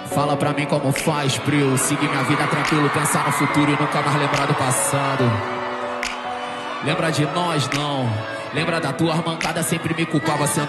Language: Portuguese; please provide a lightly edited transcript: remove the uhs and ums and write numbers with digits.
Fala pra mim como faz, Prio. Seguir minha vida tranquilo, pensar no futuro e nunca mais lembrar do passado. Lembra de nós, não. Lembra da tua armancada, sempre me culpava sendo